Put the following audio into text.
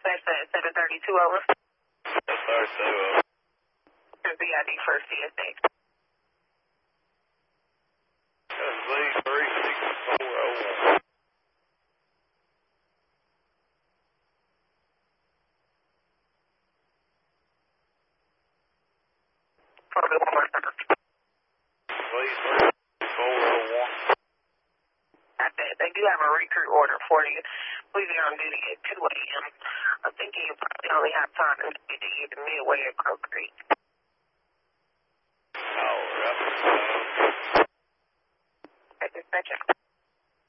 dispatch at 732 over. 732 over. VID first CSX. SV36401. Probably one more time. SV36401. They do have a recruit order for you. Please be on duty at 2 a.m. I'm thinking you probably only have time to get to either Midway or Crow Creek. All right. Dispatcher.